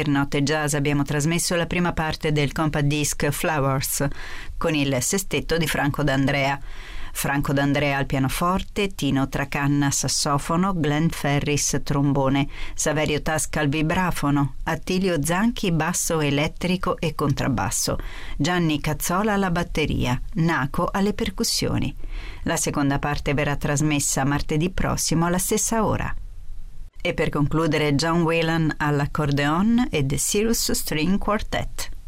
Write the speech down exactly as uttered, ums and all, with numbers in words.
per Notte Jazz abbiamo trasmesso la prima parte del compact disc Flowers con il sestetto di Franco D'Andrea. Franco D'Andrea al pianoforte, Tino Tracanna sassofono, Glenn Ferris trombone, Saverio Tasca al vibrafono, Attilio Zanchi basso elettrico e contrabbasso, Gianni Cazzola alla batteria, Naco alle percussioni. La seconda parte verrà trasmessa martedì prossimo alla stessa ora. E per concludere John Whelan all'accordeon e The Cirrus String Quartet.